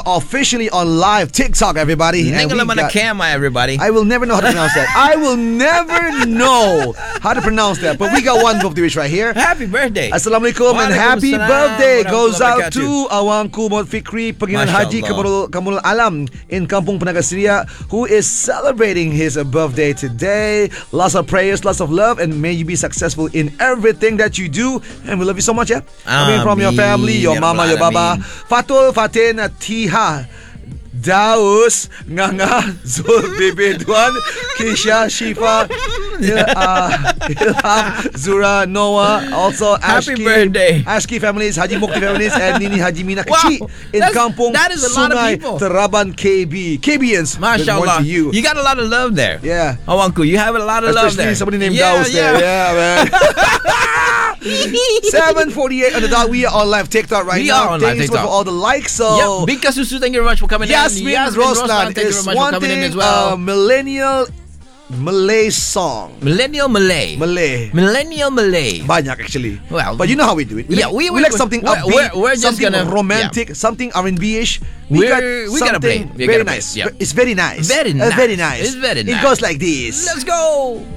officially on live TikTok, everybody. And we got- everybody. I will never know how to pronounce that. I will never know how to pronounce that. But we got one birthday wish right here. Happy birthday. Assalamualaikum and happy Waalaikumsalam. birthday goes out Warahmatullahi to Awangku Maud Fikri Pengiran Masya Haji Allah. Kamul Alam in Kampung Penagaseria, who is celebrating his birthday today. Lots of prayers, lots of love, and may you be successful in everything that you do. And we love you so much, yeah? Coming from your family, your Ya mama, your Rabbal baba. Alamin. Fatul, Fatin, Tiha, Daus, Nganga, Zul, Bibidwan, Kisha, Shifa, Ilham, Zura, Noah, also Happy Ashki, birthday. Ashki families, Haji Mukti families, and Nini Haji Mina Wow, Kecil in Kampung that is a lot of Sungai people. Teraban KB. KBians, good morning MashaAllah. to you. You got a lot of love there. Yeah. Awangku, you have a lot of love Especially there. somebody named Yeah, Daus there. Yeah, man. 7:48 on the dot. We are on live TikTok right We now. are on live Thanks so much TikTok. for all the likes. So Yep. Big Kasusu, thank you very much for coming Yasmin in. Roslan thank you is very much for coming in wanting as well. a millennial Malay song. Millennial Malay. Malay. Millennial Malay. Banyak actually. Well, but you know how we do it. yeah, we we- like we- something we're- upbeat, we're just something gonna- romantic, something R&B-ish. We gotta play. We very gotta play, nice. yeah. It's very nice. Very Very nice. nice. It's very It nice. goes like this. Let's go.